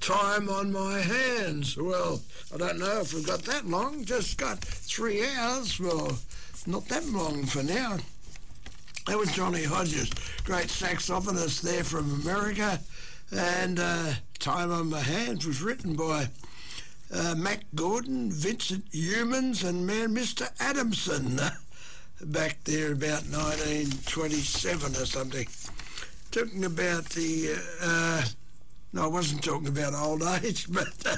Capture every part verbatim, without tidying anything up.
Time on my hands. Well, I don't know if we've got that long. Just got three hours. Well, not that long for now. That was Johnny Hodges, great saxophonist there from America. And uh, Time on My Hands was written by uh, Mac Gordon, Vincent Youmans and man Mister Adamson back there about nineteen twenty-seven or something. Talking about the... Uh, no, I wasn't talking about old age, but uh,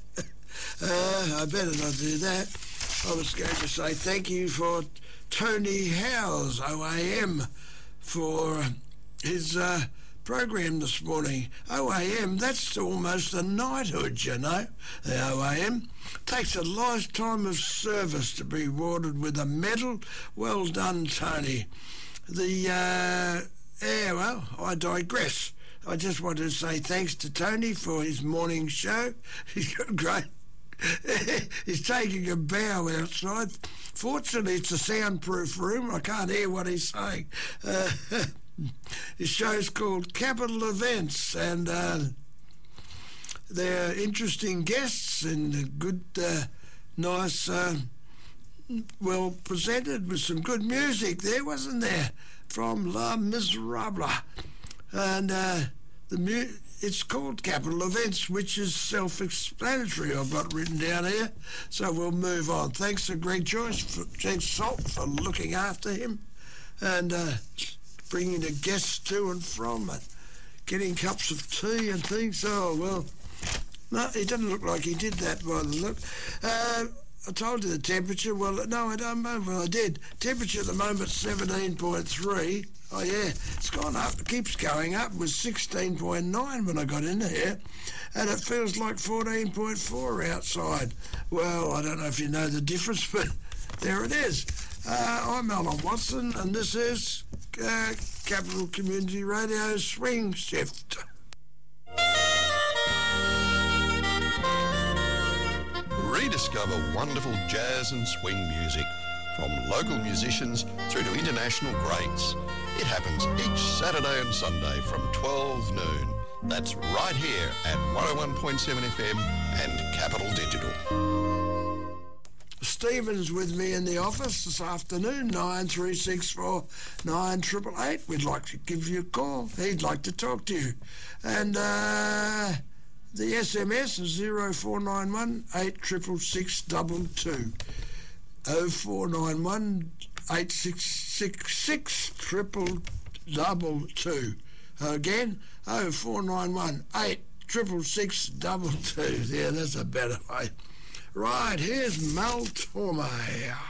I better not do that. I was going to say thank you for Tony Howes, O A M, for his uh, program this morning. O A M, that's almost a knighthood, you know, the O A M. Takes a lifetime of service to be awarded with a medal. Well done, Tony. The, uh, yeah, well, I digress. I just wanted to say thanks to Tony for his morning show. He's got great... He's taking a bow outside. Fortunately, it's a soundproof room. I can't hear what he's saying. Uh, his show's called Capital Events, and uh, they're interesting guests and good, uh, nice, uh, well presented with some good music there, wasn't there? From Les Miserables. And uh, the mu- it's called Capital Events, which is self-explanatory. I've got written down here, so we'll move on. Thanks to Greg Joyce, for, Greg Salt, for looking after him and uh, bringing the guests to and from and getting cups of tea and things. Oh, well, no, he doesn't look like he did that by the look. Uh, I told you the temperature. Well, no, I don't know. Well, I did. Temperature at the moment, seventeen point three. Oh, yeah, it's gone up. It keeps going up. It was sixteen point nine when I got in here, and it feels like fourteen point four outside. Well, I don't know if you know the difference, but there it is. Uh, I'm Alan Watson, and this is uh, Capital Community Radio Swing Shift. Rediscover wonderful jazz and swing music, from local musicians through to international greats. It happens each Saturday and Sunday from twelve noon. That's right here at one oh one point seven F M and Capital Digital. Stephen's with me in the office this afternoon, nine three six four nine eight eight eight. We'd like to give you a call. He'd like to talk to you. And uh, the S M S is zero four nine one eight six six six two two. oh four nine one eight six six six triple double two. Again, oh four nine one eight triple six double two. Yeah, that's a better way. Right, here's Mel Torme.